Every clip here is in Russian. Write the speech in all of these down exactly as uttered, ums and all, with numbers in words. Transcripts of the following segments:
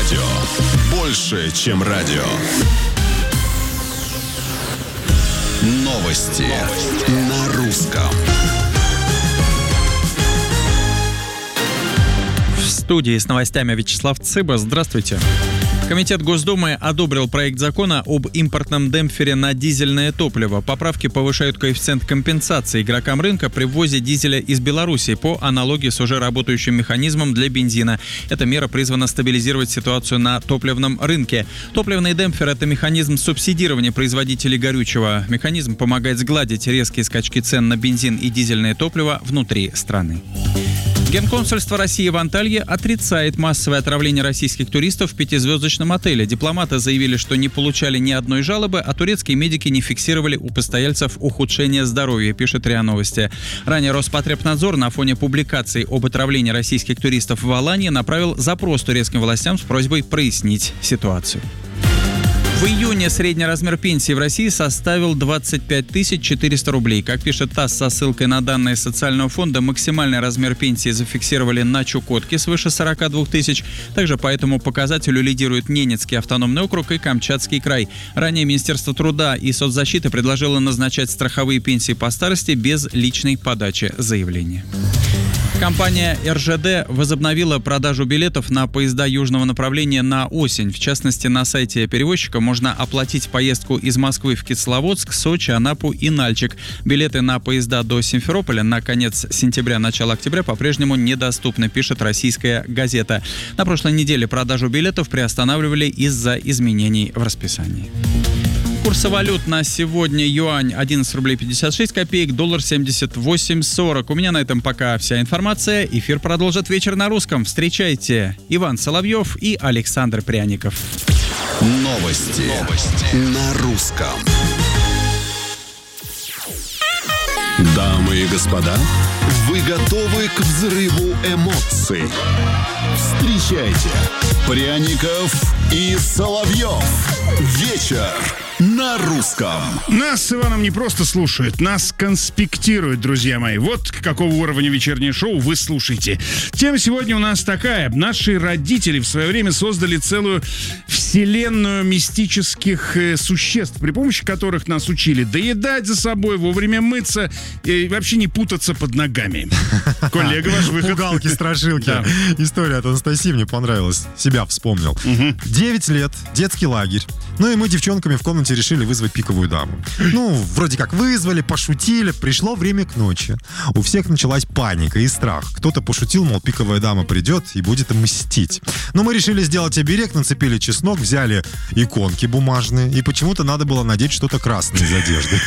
радио. Больше, чем радио. Новости, Новости. На русском. В студии с новостями Вячеслав Цыба. Здравствуйте. Комитет Госдумы одобрил проект закона об импортном демпфере на дизельное топливо. Поправки повышают коэффициент компенсации игрокам рынка при ввозе дизеля из Беларуси по аналогии с уже работающим механизмом для бензина. Эта мера призвана стабилизировать ситуацию на топливном рынке. Топливный демпфер – это механизм субсидирования производителей горючего. Механизм помогает сгладить резкие скачки цен на бензин и дизельное топливо внутри страны. Генконсульство России в Анталье отрицает массовое отравление российских туристов в пятизвездочном отеле. Дипломаты заявили, что не получали ни одной жалобы, а турецкие медики не фиксировали у постояльцев ухудшения здоровья, пишет РИА Новости. Ранее Роспотребнадзор на фоне публикаций об отравлении российских туристов в Алании направил запрос турецким властям с просьбой прояснить ситуацию. В июне средний размер пенсии в России составил двадцать пять тысяч четыреста рублей. Как пишет ТАСС со ссылкой на данные социального фонда, максимальный размер пенсии зафиксировали на Чукотке свыше сорок два тысяч. Также по этому показателю лидируют Ненецкий автономный округ и Камчатский край. Ранее Министерство труда и соцзащиты предложило назначать страховые пенсии по старости без личной подачи заявления. Компания эр жэ дэ возобновила продажу билетов на поезда южного направления на осень. В частности, на сайте перевозчика можно оплатить поездку из Москвы в Кисловодск, Сочи, Анапу и Нальчик. Билеты на поезда до Симферополя на конец сентября, начало октября по-прежнему недоступны, пишет «Российская газета». На прошлой неделе продажу билетов приостанавливали из-за изменений в расписании. Курсы валют на сегодня: юань одиннадцать рублей пятьдесят шесть копеек, доллар семьдесят восемь сорок. У меня на этом пока вся информация. Эфир продолжит «Вечер на русском». Встречайте Иван Соловьев и Александр Пряников. Новости, Новости. На русском. Дамы и господа, вы готовы к взрыву эмоций? Встречайте Пряников и Соловьев. Вечер на русском. Нас с Иваном не просто слушают, нас конспектируют, друзья мои. Вот какого уровня вечернее шоу вы слушаете. Тема сегодня у нас такая. Наши родители в свое время создали целую вселенную мистических э, существ, при помощи которых нас учили доедать за собой, вовремя мыться и вообще не путаться под ногами. Коллега, ваш выход. Пугалки, страшилки. Да. История от Анастасии мне понравилась. Себя вспомнил. Угу. девять лет, детский лагерь. Ну и мы девчонками в комнате решили вызвать пиковую даму. Ну, вроде как вызвали, пошутили. Пришло время к ночи. У всех началась паника и страх. Кто-то пошутил, мол, пиковая дама придет и будет мстить. Но мы решили сделать оберег, нацепили чеснок, взяли иконки бумажные, и почему-то надо было надеть что-то красное из одежды.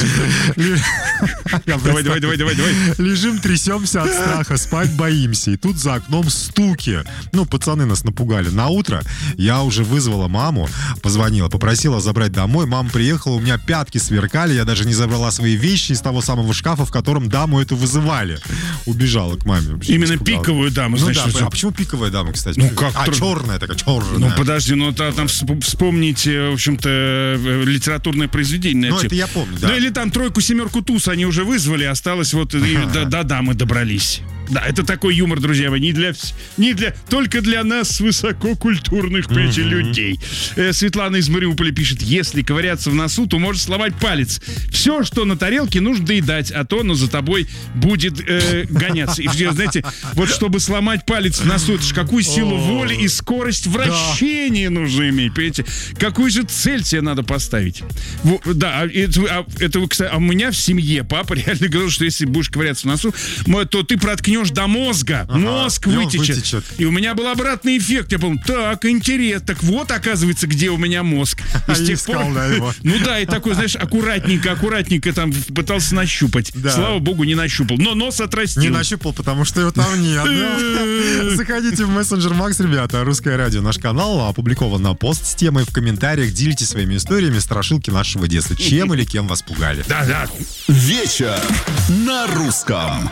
Давай, давай, давай, давай, давай. Лежим, трясемся от страха, спать боимся. И тут за окном стуки. Ну, пацаны нас напугали. На утро я уже вызвала маму, позвонила, попросила забрать домой. Мама приехала, у меня пятки сверкали, я даже не забрала свои вещи из того самого шкафа, в котором даму эту вызывали. Убежала к маме. Вообще, именно испугалась. Пиковую даму, ну, значит. Да, а почему пиковая дама, кстати? Ну, как а, тр... черная такая, черная. Ну, подожди, ну, там вспомните, в общем-то, литературное произведение. Ну, это я помню, да. Да, или там тройку, семерку, туз они уже вызвали, осталось вот, и до, до дамы добрались. Да, это такой юмор, друзья мои, не для, не для, только для нас, высококультурных, понимаете, mm-hmm. людей. Э, Светлана из Мариуполя пишет: если ковыряться в носу, то может сломать палец. Все, что на тарелке, нужно доедать, а то оно за тобой будет э, гоняться. И, знаете, вот чтобы сломать палец в носу, это же какую силу воли и скорость вращения да. нужно иметь, понимаете? Какую же цель тебе надо поставить? Во, да, это, а, это, кстати, а у меня в семье папа реально говорил, что если будешь ковыряться в носу, то ты проткнешь до мозга, ага, мозг вытечет. вытечет. И у меня был обратный эффект. Я помню, так, интересно, так вот, оказывается, где у меня мозг. И с тех пор, да, его. Ну да, и такой, знаешь, аккуратненько, аккуратненько там пытался нащупать. Да. Слава богу, не нащупал. Но нос отрастил. Не нащупал, потому что его там нет. Заходите в мессенджер Макс, ребята. Русское радио, наш канал. Опубликован на пост с темой. В комментариях делитесь своими историями, страшилки нашего детства. Чем или кем вас пугали. Да-да. Вечер на русском.